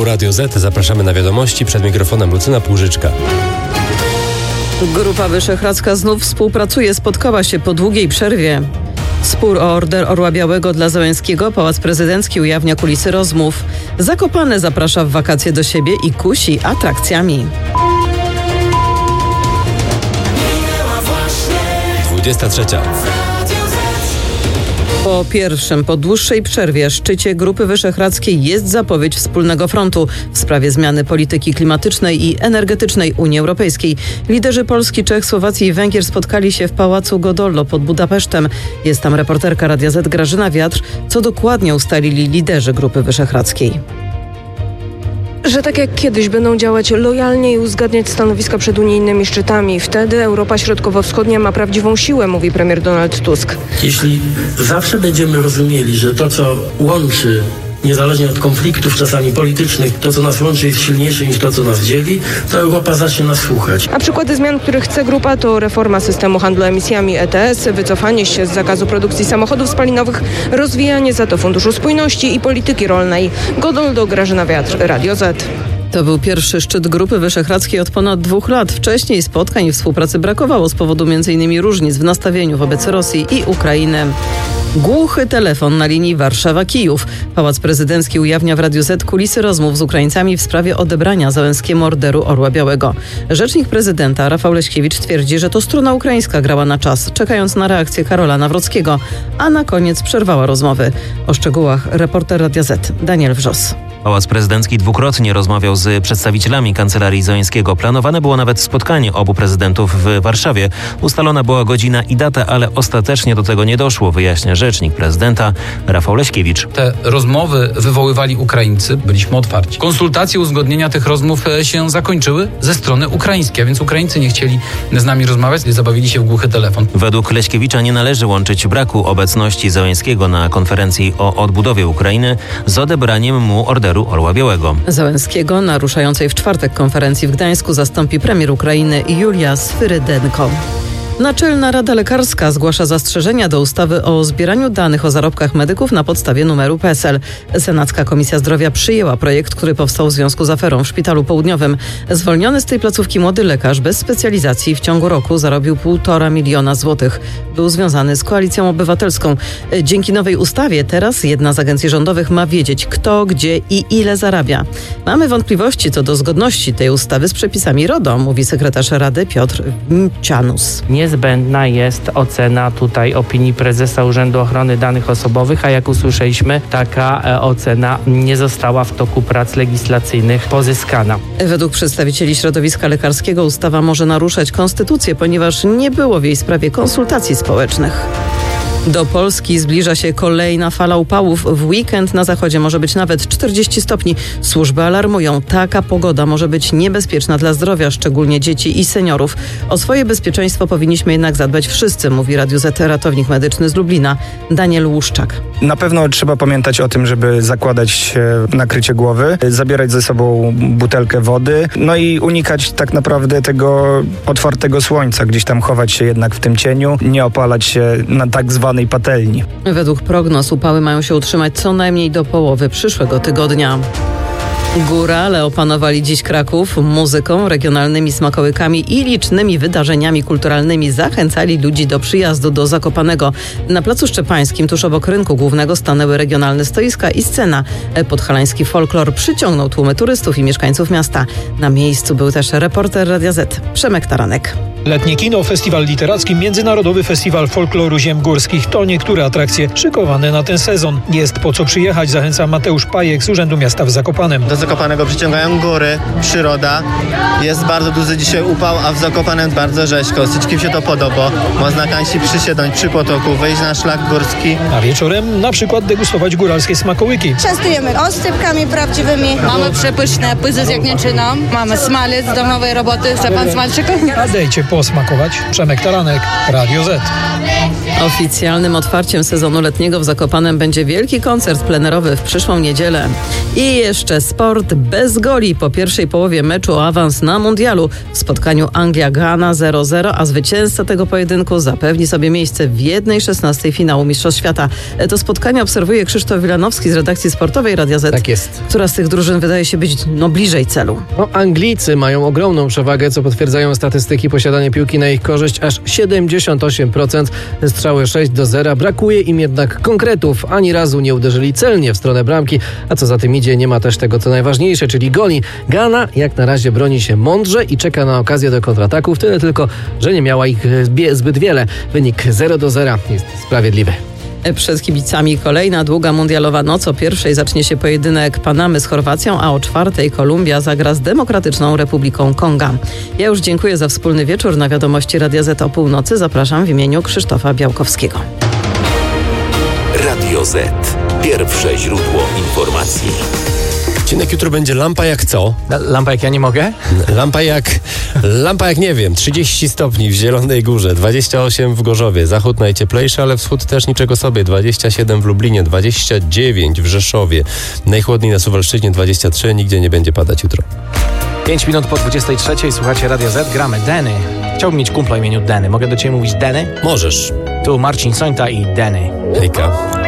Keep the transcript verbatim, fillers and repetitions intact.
Radio Z. Zapraszamy na wiadomości, przed mikrofonem Lucyna Płużyczka. Grupa Wyszehradzka znów współpracuje, spotkała się po długiej przerwie. Spór o order Orła Białego dla Załęskiego. Pałac Prezydencki ujawnia kulisy rozmów. Zakopane zaprasza w wakacje do siebie i kusi atrakcjami. dwudziesta trzecia. Po pierwszym, po dłuższej przerwie szczycie Grupy Wyszehradzkiej jest zapowiedź wspólnego frontu w sprawie zmiany polityki klimatycznej i energetycznej Unii Europejskiej. Liderzy Polski, Czech, Słowacji i Węgier spotkali się w Pałacu Godollo pod Budapesztem. Jest tam reporterka Radia Z Grażyna Wiatr. Co dokładnie ustalili liderzy Grupy Wyszehradzkiej? Że tak jak kiedyś będą działać lojalnie i uzgadniać stanowiska przed unijnymi szczytami. Wtedy Europa Środkowo-Wschodnia ma prawdziwą siłę, mówi premier Donald Tusk. Jeśli zawsze będziemy rozumieli, że to, co łączy, niezależnie od konfliktów czasami politycznych, to, co nas łączy, jest silniejsze niż to, co nas dzieli, to Europa zacznie nas słuchać. A przykłady zmian, których chce grupa, to reforma systemu handlu emisjami E T S, wycofanie się z zakazu produkcji samochodów spalinowych, rozwijanie za to Funduszu Spójności i polityki rolnej. Godollo, Grażyna Wiatr, Radio Z. To był pierwszy szczyt Grupy Wyszehradzkiej od ponad dwóch lat. Wcześniej spotkań i współpracy brakowało z powodu między innymi różnic w nastawieniu wobec Rosji i Ukrainy. Głuchy telefon na linii Warszawa-Kijów. Pałac Prezydencki ujawnia w Radiu Z kulisy rozmów z Ukraińcami w sprawie odebrania Załęskiemu orderu Orła Białego. Rzecznik prezydenta Rafał Leśkiewicz twierdzi, że to strona ukraińska grała na czas, czekając na reakcję Karola Nawrockiego, a na koniec przerwała rozmowy. O szczegółach reporter Radia Z Daniel Wrzos. Pałac Prezydencki dwukrotnie rozmawiał z przedstawicielami Kancelarii Załęskiego. Planowane było nawet spotkanie obu prezydentów w Warszawie. Ustalona była godzina i data, ale ostatecznie do tego nie doszło, wyjaśnia rzecznik prezydenta Rafał Leśkiewicz. Te rozmowy wywoływali Ukraińcy, byliśmy otwarci. Konsultacje, uzgodnienia tych rozmów się zakończyły ze strony ukraińskiej, a więc Ukraińcy nie chcieli z nami rozmawiać, zabawili się w głuchy telefon. Według Leśkiewicza nie należy łączyć braku obecności Załęskiego na konferencji o odbudowie Ukrainy z odebraniem mu orderu Orła Białego. Załęskiego na ruszającej w czwartek konferencji w Gdańsku zastąpi premier Ukrainy Julia Swyrydenko. Naczelna Rada Lekarska zgłasza zastrzeżenia do ustawy o zbieraniu danych o zarobkach medyków na podstawie numeru P E S E L. Senacka Komisja Zdrowia przyjęła projekt, który powstał w związku z aferą w Szpitalu Południowym. Zwolniony z tej placówki młody lekarz bez specjalizacji w ciągu roku zarobił półtora miliona złotych. Był związany z Koalicją Obywatelską. Dzięki nowej ustawie teraz jedna z agencji rządowych ma wiedzieć, kto, gdzie i ile zarabia. Mamy wątpliwości co do zgodności tej ustawy z przepisami RODO, mówi sekretarz Rady Piotr Mcianus. Niezbędna jest ocena tutaj opinii prezesa Urzędu Ochrony Danych Osobowych, a jak usłyszeliśmy, taka e, ocena nie została w toku prac legislacyjnych pozyskana. Według przedstawicieli środowiska lekarskiego ustawa może naruszać konstytucję, ponieważ nie było w jej sprawie konsultacji społecznych. Do Polski zbliża się kolejna fala upałów. W weekend na zachodzie może być nawet czterdzieści stopni. Służby alarmują, taka pogoda może być niebezpieczna dla zdrowia, szczególnie dzieci i seniorów. O swoje bezpieczeństwo powinniśmy jednak zadbać wszyscy, mówi Radiu Z ratownik medyczny z Lublina Daniel Łuszczak. Na pewno trzeba pamiętać o tym, żeby zakładać nakrycie głowy, zabierać ze sobą butelkę wody, no i unikać tak naprawdę tego otwartego słońca, gdzieś tam chować się jednak w tym cieniu, nie opalać się na tak zwanej patelni. Według prognoz upały mają się utrzymać co najmniej do połowy przyszłego tygodnia. Górale opanowali dziś Kraków muzyką, regionalnymi smakołykami i licznymi wydarzeniami kulturalnymi. Zachęcali ludzi do przyjazdu do Zakopanego. Na Placu Szczepańskim, tuż obok rynku głównego, stanęły regionalne stoiska i scena. Podhalański folklor przyciągnął tłumy turystów i mieszkańców miasta. Na miejscu był też reporter Radia Z Przemek Taranek. Letnie kino, festiwal literacki, Międzynarodowy Festiwal Folkloru Ziem Górskich to niektóre atrakcje szykowane na ten sezon. Jest po co przyjechać, zachęca Mateusz Pajek z Urzędu Miasta w Zakopanem. Do Zakopanego przyciągają góry, przyroda. Jest bardzo duży dzisiaj upał, a w Zakopanem bardzo rzeźko. Syćkim się to podoba. Można kansi przysiedząć przy potoku, wejść na szlak górski. A wieczorem na przykład degustować góralskie smakołyki. Częstujemy oscypkami prawdziwymi. Mamy przepyszne pyzy z jagnięczyną. Mamy smalec do nowej roboty. Chce pan smalczyku? A dejcie po posmakować. Przemek Taranek, Radio Z. Oficjalnym otwarciem sezonu letniego w Zakopanem będzie wielki koncert plenerowy w przyszłą niedzielę. I jeszcze sport bez goli po pierwszej połowie meczu o awans na mundialu. W spotkaniu Anglia-Ghana zero zero, a zwycięzca tego pojedynku zapewni sobie miejsce w jednej szesnastej finału Mistrzostw Świata. To spotkanie obserwuje Krzysztof Wilanowski z redakcji sportowej Radia Z. Tak jest. Która z tych drużyn wydaje się być no, bliżej celu. No, Anglicy mają ogromną przewagę, co potwierdzają statystyki. Posiadanie piłki na ich korzyść aż siedemdziesiąt osiem procent, strzały sześć do zera. Brakuje im jednak konkretów. Ani razu nie uderzyli celnie w stronę bramki, a co za tym idzie, nie ma też tego, co najważniejsze, czyli goli. Ghana jak na razie broni się mądrze i czeka na okazję do kontrataków, tyle tylko, że nie miała ich zbyt wiele. Wynik zero do zera jest sprawiedliwy. Przed kibicami kolejna długa mundialowa noc. O pierwszej zacznie się pojedynek Panamy z Chorwacją, a o czwartej Kolumbia zagra z Demokratyczną Republiką Konga. Ja już dziękuję za wspólny wieczór. Na wiadomości Radia Z o północy zapraszam w imieniu Krzysztofa Białkowskiego. Radio Z. Pierwsze źródło informacji. Odcinek jutro będzie lampa jak co? Lampa jak ja nie mogę? Lampa jak... Lampa jak nie wiem. trzydzieści stopni w Zielonej Górze, dwadzieścia osiem w Gorzowie. Zachód najcieplejszy, ale wschód też niczego sobie. dwadzieścia siedem w Lublinie, dwadzieścia dziewięć w Rzeszowie. Najchłodniej na Suwalszczyźnie dwadzieścia trzy. Nigdzie nie będzie padać jutro. pięć minut po dwudziestej trzeciej. Słuchacie Radio Z. Gramy Denny. Chciałbym mieć kumpla o imieniu Denny. Mogę do ciebie mówić Denny? Możesz. Tu Marcin Sońta i Denny. Hejka.